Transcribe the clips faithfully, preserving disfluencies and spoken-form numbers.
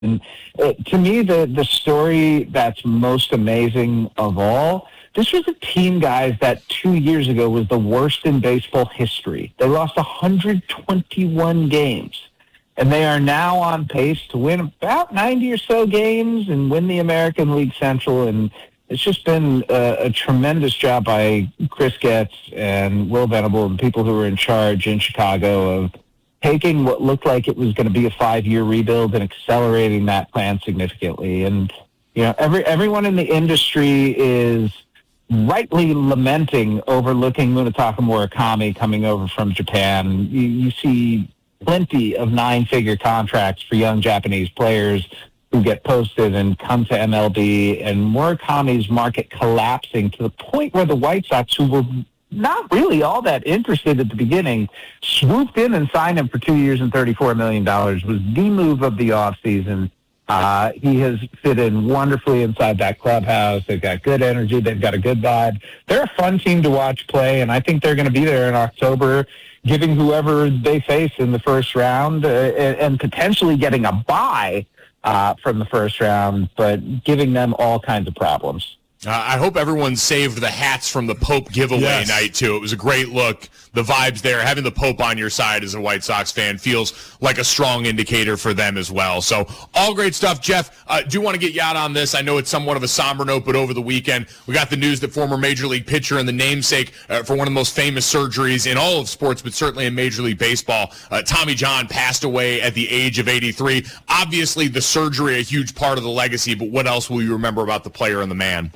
And uh, to me, the, the story that's most amazing of all, this was a team, guys, that two years ago was the worst in baseball history. They lost one hundred twenty-one games, and they are now on pace to win about ninety or so games and win the American League Central. And it's just been a, a tremendous job by Chris Getz and Will Venable and people who were in charge in Chicago of taking what looked like it was going to be a five-year rebuild and accelerating that plan significantly. And, you know, every everyone in the industry is rightly lamenting overlooking Munetaka Murakami coming over from Japan. You, you see plenty of nine-figure contracts for young Japanese players who get posted and come to M L B, and Murakami's market collapsing to the point where the White Sox, who were not really all that interested at the beginning, swooped in and signed him for two years and thirty-four million dollars, was the move of the offseason. Uh, he has fit in wonderfully inside that clubhouse. They've got good energy. They've got a good vibe. They're a fun team to watch play, and I think they're going to be there in October, giving whoever they face in the first round uh, and, and potentially getting a bye uh, from the first round, but giving them all kinds of problems. Uh, I hope everyone saved the hats from the Pope giveaway yes. night, too. It was a great look. The vibes there, having the Pope on your side as a White Sox fan feels like a strong indicator for them as well. So all great stuff. Jeff, I uh, do want to get you out on this. I know it's somewhat of a somber note, but over the weekend, we got the news that former Major League pitcher and the namesake uh, for one of the most famous surgeries in all of sports, but certainly in Major League Baseball, uh, Tommy John passed away at the age of eighty-three. Obviously, the surgery, a huge part of the legacy, but what else will you remember about the player and the man?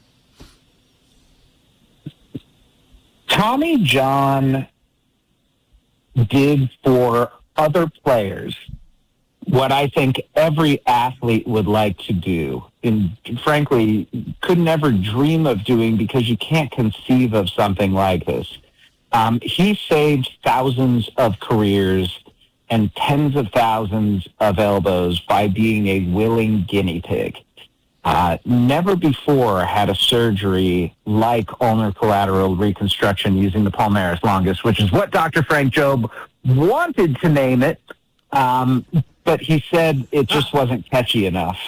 Tommy John did for other players what I think every athlete would like to do, and frankly, could never dream of doing because you can't conceive of something like this. Um, he saved thousands of careers and tens of thousands of elbows by being a willing guinea pig. Uh, never before had a surgery like ulnar collateral reconstruction using the palmaris longus, which is what Doctor Frank Jobe wanted to name it, um, but he said it just wasn't catchy enough.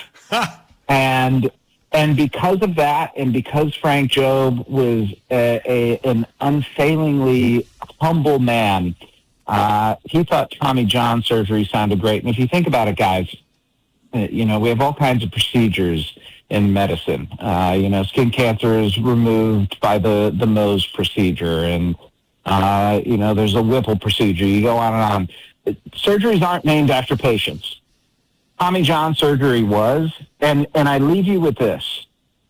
and and because of that, and because Frank Jobe was a, a, an unfailingly humble man, uh, he thought Tommy John surgery sounded great. And if you think about it, guys, you know, we have all kinds of procedures in medicine. Uh, you know, skin cancer is removed by the, the Mohs procedure. And, uh, you know, there's a Whipple procedure. You go on and on. Surgeries aren't named after patients. Tommy John surgery was. And, and I leave you with this.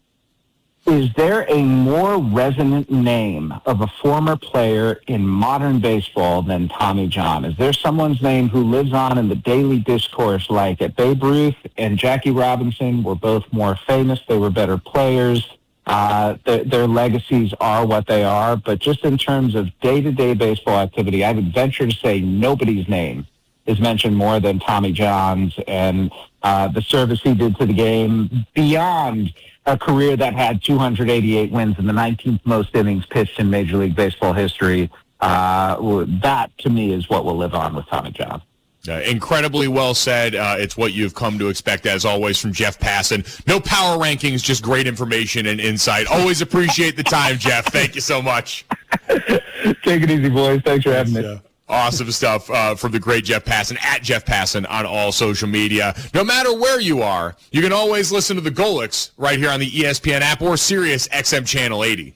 Is there a more resonant name of a former player in modern baseball than Tommy John? Is there someone's name who lives on in the daily discourse like at Babe Ruth and Jackie Robinson were both more famous, they were better players, uh, their, their legacies are what they are, but just in terms of day-to-day baseball activity, I would venture to say nobody's name is mentioned more than Tommy John's, and uh, the service he did to the game beyond a career that had two hundred eighty-eight wins and the nineteenth most innings pitched in Major League Baseball history. Uh, that, to me, is what will live on with Tommy John. Uh, incredibly well said. Uh, it's what you've come to expect, as always, from Jeff Passan. No power rankings, just great information and insight. Always appreciate the time, Jeff. Thank you so much. Take it easy, boys. Thanks for having me. Yeah. Awesome stuff uh, from the great Jeff Passan, at Jeff Passan on all social media. No matter where you are, you can always listen to the Golics right here on the E S P N app or Sirius X M Channel eighty.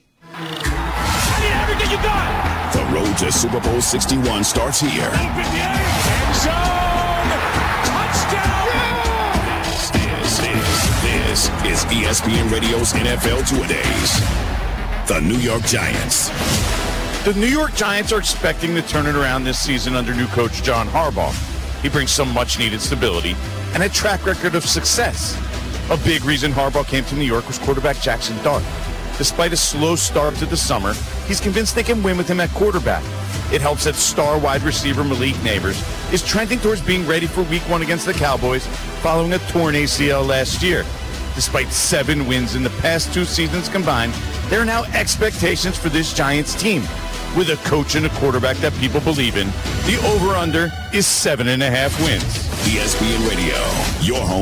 I need everything you got. The road to Super Bowl sixty-one starts here. Open the end zone. Touchdown. Yeah. This, this, this is E S P N Radio's N F L Two-A-Days. The New York Giants. The New York Giants are expecting to turn it around this season under new coach John Harbaugh. He brings some much-needed stability and a track record of success. A big reason Harbaugh came to New York was quarterback Jackson Dart. Despite a slow start to the summer, he's convinced they can win with him at quarterback. It helps that star wide receiver Malik Nabers is trending towards being ready for week one against the Cowboys following a torn A C L last year. Despite seven wins in the past two seasons combined, there are now expectations for this Giants team. with a coach and a quarterback that people believe in. The over-under is seven and a half wins. E S P N Radio, your home.